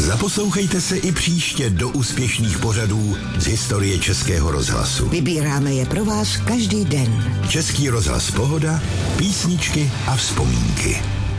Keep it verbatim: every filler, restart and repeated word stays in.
Zaposlouchejte se i příště do úspěšných pořadů z historie Českého rozhlasu. Vybíráme je pro vás každý den. Český rozhlas Pohoda, písničky a vzpomínky.